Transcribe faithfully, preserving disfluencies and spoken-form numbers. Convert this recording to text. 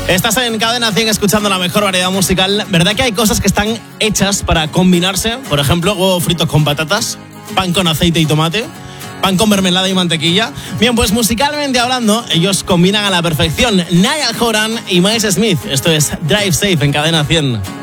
Estás en Cadena cien escuchando la mejor variedad musical. ¿Verdad que hay cosas que están hechas para combinarse? Por ejemplo, huevos fritos con patatas, pan con aceite y tomate, pan con mermelada y mantequilla. Bien, pues musicalmente hablando, ellos combinan a la perfección. Niall Horan y Miles Smith. Esto es Drive Safe en Cadena cien.